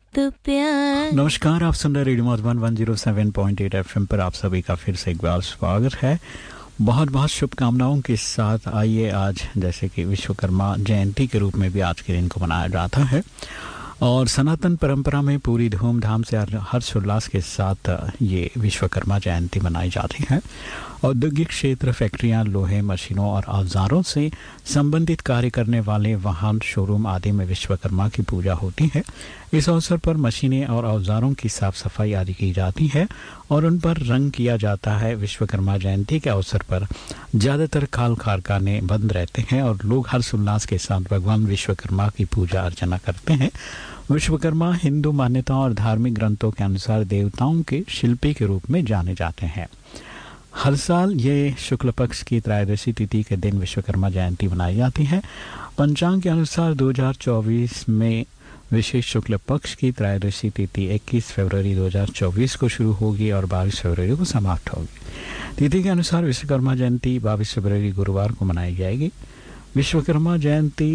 प्यार। नमस्कार, आप सुन रहे रेडियो मधुबन 107.8 एफएम पर आप सभी का फिर से एक बार स्वागत है। बहुत बहुत शुभकामनाओं के साथ आइए, आज जैसे कि विश्वकर्मा जयंती के रूप में भी आज के दिन को मनाया जाता है और सनातन परंपरा में पूरी धूमधाम से हर्षोल्लास के साथ ये विश्वकर्मा जयंती मनाई जाती है। औद्योगिक क्षेत्र, फैक्ट्रियां, लोहे, मशीनों और औजारों से संबंधित कार्य करने वाले वाहन, शोरूम आदि में विश्वकर्मा की पूजा होती है। इस अवसर पर मशीनें और औजारों की साफ सफाई आदि की जाती है और उन पर रंग किया जाता है। विश्वकर्मा जयंती के अवसर पर ज़्यादातर खाल कारखाने बंद रहते हैं और लोग हर्षोल्लास के साथ भगवान विश्वकर्मा की पूजा अर्चना करते हैं। विश्वकर्मा हिंदू मान्यताओं और धार्मिक ग्रंथों के अनुसार देवताओं के शिल्पी के रूप में जाने जाते हैं। हर साल ये शुक्ल पक्ष की त्रयोदशी तिथि के दिन विश्वकर्मा जयंती मनाई जाती है। पंचांग के अनुसार 2024 में विशेष शुक्ल पक्ष की त्रयोदशी तिथि 21 फरवरी 2024 को शुरू होगी और 22 फरवरी को समाप्त होगी। तिथि के अनुसार विश्वकर्मा जयंती 22 फरवरी गुरुवार को मनाई जाएगी। विश्वकर्मा जयंती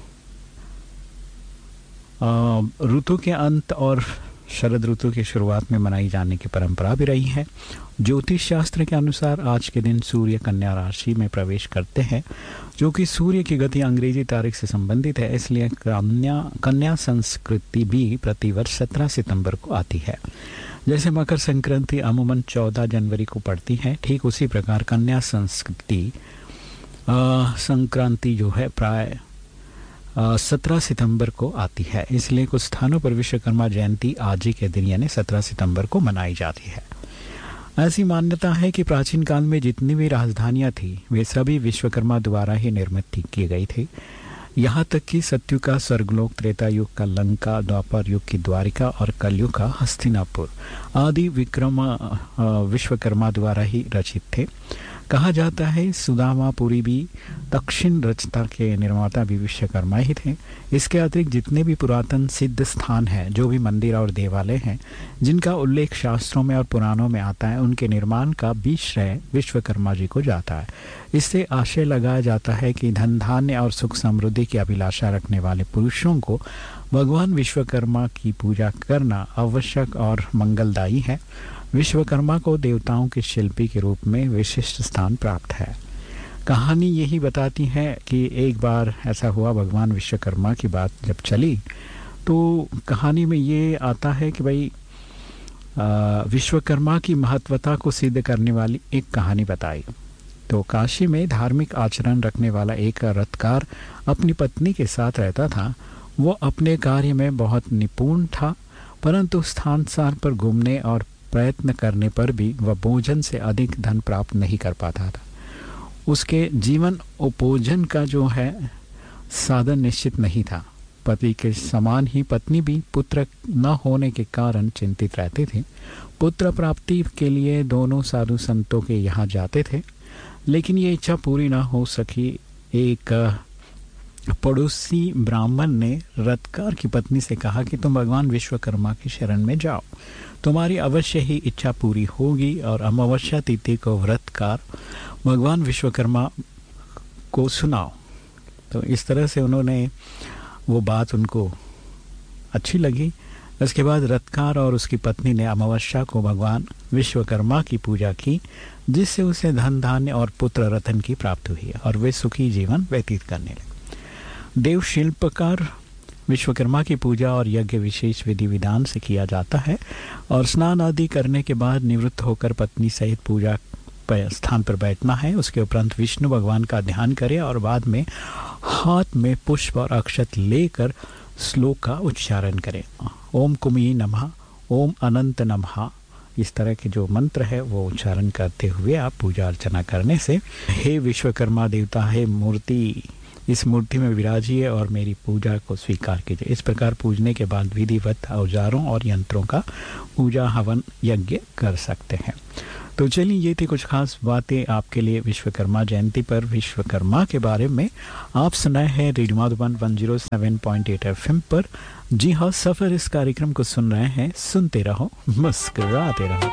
ऋतु के अंत और शरद ऋतु की शुरुआत में मनाई जाने की परंपरा भी रही है। ज्योतिष शास्त्र के अनुसार आज के दिन सूर्य कन्या राशि में प्रवेश करते हैं, जो कि सूर्य की गति अंग्रेजी तारीख से संबंधित है। इसलिए कन्या संस्कृति भी प्रतिवर्ष 17 सितंबर को आती है। जैसे मकर संक्रांति अमूमन 14 जनवरी को पड़ती है, ठीक उसी प्रकार कन्या संक्रांति जो है प्राय 17 सितंबर को आती है। इसलिए कुछ स्थानों पर विश्वकर्मा जयंती आज ही के दिन यानी 17 सितंबर को मनाई जाती है। ऐसी मान्यता है कि प्राचीन काल में जितनी भी राजधानियां थी वे सभी विश्वकर्मा द्वारा ही निर्मित की गई थी। यहाँ तक कि सतयुग का स्वर्गलोक, त्रेता युग का लंका, द्वापर युग की द्वारिका और कलयुग का हस्तिनापुर आदि विश्वकर्मा द्वारा ही रचित थे। कहा जाता है सुदामापुरी भी दक्षिण रचता के निर्माता भी विश्वकर्मा ही थे। इसके अतिरिक्त जितने भी पुरातन सिद्ध स्थान हैं, जो भी मंदिर और देवालय हैं जिनका उल्लेख शास्त्रों में और पुराणों में आता है, उनके निर्माण का भी श्रेय विश्वकर्मा जी को जाता है। इससे आशय लगाया जाता है कि धन धान्य और सुख समृद्धि की अभिलाषा रखने वाले पुरुषों को भगवान विश्वकर्मा की पूजा करना आवश्यक और मंगलदायी है। विश्वकर्मा को देवताओं के शिल्पी के रूप में विशिष्ट स्थान प्राप्त है। कहानी यही बताती है कि एक बार ऐसा हुआ, भगवान विश्वकर्मा की बात जब चली तो कहानी में ये आता है कि भाई विश्वकर्मा की महत्वता को सिद्ध करने वाली एक कहानी बताई। तो काशी में धार्मिक आचरण रखने वाला एक रथकार अपनी पत्नी के साथ रहता था। वो अपने कार्य में बहुत निपुण था, परंतु स्थान स्थान पर घूमने और प्रयत्न करने पर भी वह भोजन से अधिक धन प्राप्त नहीं कर पाता था। उसके जीवन उपोजन का जो है साधन निश्चित नहीं था। पति के समान ही पत्नी भी पुत्र न होने के कारण चिंतित रहती थी। पुत्र प्राप्ति के लिए दोनों साधु संतों के यहाँ जाते थे, लेकिन ये इच्छा पूरी न हो सकी। एक पड़ोसी ब्राह्मण ने रथकार की पत्नी से कहा कि तुम भगवान विश्वकर्मा की शरण में जाओ, तुम्हारी अवश्य ही इच्छा पूरी होगी। और अमावस्या तिथि को व्रतकार भगवान विश्वकर्मा को सुनाओ। तो इस तरह से उन्होंने वो बात उनको अच्छी लगी। इसके बाद रथकार और उसकी पत्नी ने अमावस्या को भगवान विश्वकर्मा की पूजा की, जिससे उसे धन धान्य और पुत्र रतन की प्राप्ति हुई और वे सुखी जीवन व्यतीत करने लगे। देव शिल्पकार विश्वकर्मा की पूजा और यज्ञ विशेष विधि विधान से किया जाता है और स्नान आदि करने के बाद निवृत्त होकर पत्नी सहित पूजा स्थान पर बैठना है। उसके उपरांत विष्णु भगवान का ध्यान करें और बाद में हाथ में पुष्प और अक्षत लेकर श्लोक का उच्चारण करें। ओम कुमी नमः, ओम अनंत नमः, इस तरह के जो मंत्र है वो उच्चारण करते हुए आप पूजा अर्चना करने से हे विश्वकर्मा देवता, हे मूर्ति, इस मूर्ति में विराजिए और मेरी पूजा को स्वीकार कीजिए। इस प्रकार पूजने के बाद विधिवत औजारों और यंत्रों का पूजा हवन यज्ञ कर सकते हैं। तो चलिए, ये थी कुछ खास बातें आपके लिए विश्वकर्मा जयंती पर विश्वकर्मा के बारे में। आप सुनाए हैं रेडियो मधुबन 107.8 एफएम पर। जी हाँ, सफर इस कार्यक्रम को सुन रहे हैं। सुनते रहो, मुस्कुराते रहो।